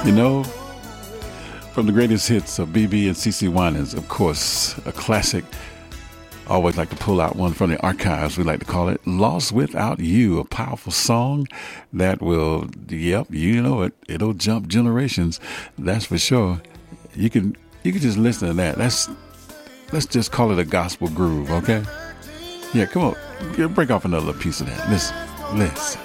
You know, from the greatest hits of BB and CeCe Winans, of course, a classic. I always like to pull out one from the archives, we like to call it Lost Without You, a powerful song that will, yep, you know it, it'll jump generations, that's for sure. You can just listen to that. Let's just call it a gospel groove, okay? Yeah, come on, break off another piece of that. Listen.